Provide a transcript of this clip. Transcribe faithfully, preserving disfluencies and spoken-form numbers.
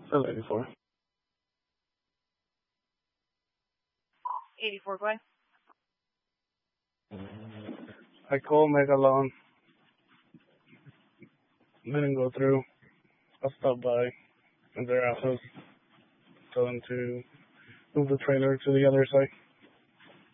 Still eighty-four. eighty-four, go ahead. I called, make a loan. Didn't go through. I stopped by at their house. Tell them to move the trailer to the other side.